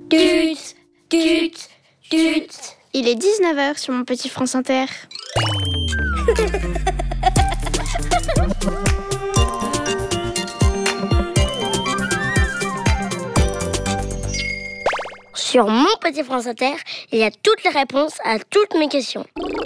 Tut, tut, tut. Il est 19h sur mon petit France Inter. Sur mon petit France Inter, il y a toutes les réponses à toutes mes questions.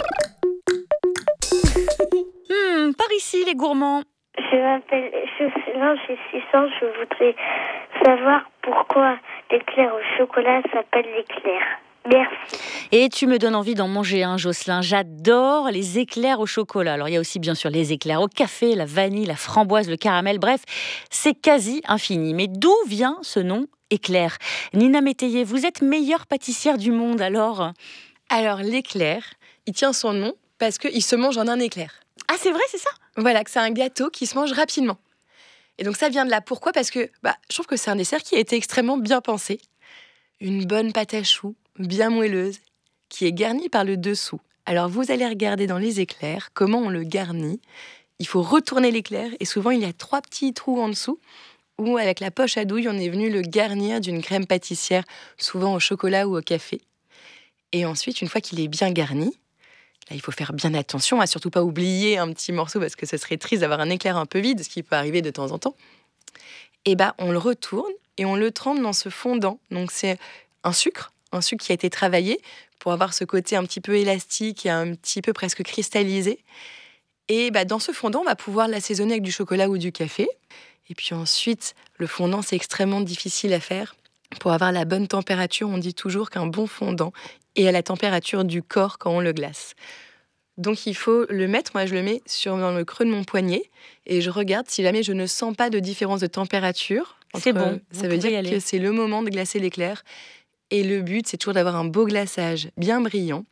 Par ici, les gourmands. Je m'appelle Jocelyn, j'ai 6 ans. Je voudrais savoir pourquoi l'éclair au chocolat s'appelle l'éclair. Merci. Et tu me donnes envie d'en manger un, Jocelyn. J'adore les éclairs au chocolat. Alors, il y a aussi, bien sûr, les éclairs au café, la vanille, la framboise, le caramel. Bref, c'est quasi infini. Mais d'où vient ce nom éclair? Nina Métayer, vous êtes meilleure pâtissière du monde, alors? Alors, l'éclair, il tient son nom parce qu'il se mange en un éclair. Ah, c'est vrai, c'est ça? Voilà, que c'est un gâteau qui se mange rapidement. Et donc, ça vient de là. Pourquoi? Parce que je trouve que c'est un dessert qui a été extrêmement bien pensé. Une bonne pâte à choux, bien moelleuse, qui est garnie par le dessous. Alors, vous allez regarder dans les éclairs comment on le garnit. Il faut retourner l'éclair et souvent, il y a 3 petits trous en dessous où, avec la poche à douille, on est venu le garnir d'une crème pâtissière, souvent au chocolat ou au café. Et ensuite, une fois qu'il est bien garni, là, il faut faire bien attention à surtout pas oublier un petit morceau parce que ce serait triste d'avoir un éclair un peu vide, ce qui peut arriver de temps en temps. Et on le retourne et on le trempe dans ce fondant. Donc, c'est un sucre qui a été travaillé pour avoir ce côté un petit peu élastique et un petit peu presque cristallisé. Et dans ce fondant, on va pouvoir l'assaisonner avec du chocolat ou du café. Et puis ensuite, le fondant, c'est extrêmement difficile à faire. Pour avoir la bonne température, on dit toujours qu'un bon fondant est à la température du corps quand on le glace. Donc il faut le mettre, moi je le mets dans le creux de mon poignet et je regarde si jamais je ne sens pas de différence de température. C'est bon, ça veut dire que c'est le moment de glacer l'éclair. Et le but, c'est toujours d'avoir un beau glaçage bien brillant,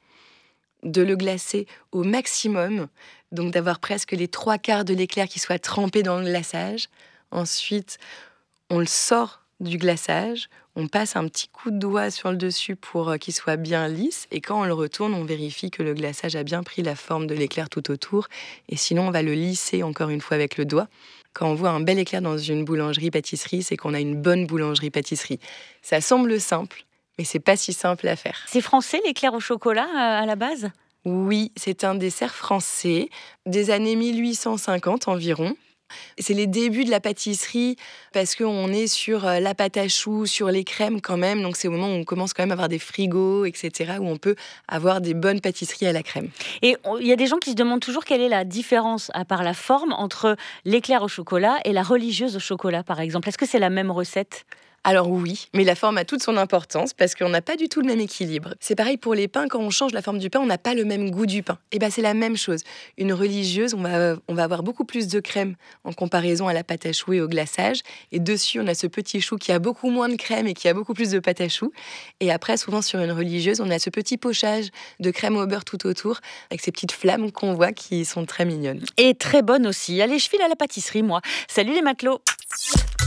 de le glacer au maximum, donc d'avoir presque les 3/4 de l'éclair qui soit trempé dans le glaçage. Ensuite, on le sort du glaçage, on passe un petit coup de doigt sur le dessus pour qu'il soit bien lisse, et quand on le retourne, on vérifie que le glaçage a bien pris la forme de l'éclair tout autour, et sinon on va le lisser encore une fois avec le doigt. Quand on voit un bel éclair dans une boulangerie-pâtisserie, c'est qu'on a une bonne boulangerie-pâtisserie. Ça semble simple, mais c'est pas si simple à faire. C'est français, l'éclair au chocolat, à la base? Oui, c'est un dessert français des années 1850 environ. C'est les débuts de la pâtisserie parce qu'on est sur la pâte à choux, sur les crèmes quand même. Donc c'est au moment où on commence quand même à avoir des frigos, etc., où on peut avoir des bonnes pâtisseries à la crème. Et il y a des gens qui se demandent toujours quelle est la différence, à part la forme, entre l'éclair au chocolat et la religieuse au chocolat, par exemple. Est-ce que c'est la même recette ? Alors oui, mais la forme a toute son importance parce qu'on n'a pas du tout le même équilibre. C'est pareil pour les pains, quand on change la forme du pain, on n'a pas le même goût du pain. Et c'est la même chose. Une religieuse, on va avoir beaucoup plus de crème en comparaison à la pâte à choux et au glaçage. Et dessus, on a ce petit chou qui a beaucoup moins de crème et qui a beaucoup plus de pâte à choux. Et après, souvent sur une religieuse, on a ce petit pochage de crème au beurre tout autour, avec ces petites flammes qu'on voit qui sont très mignonnes. Et très bonnes aussi. Allez, je file à la pâtisserie, moi. Salut les matelots!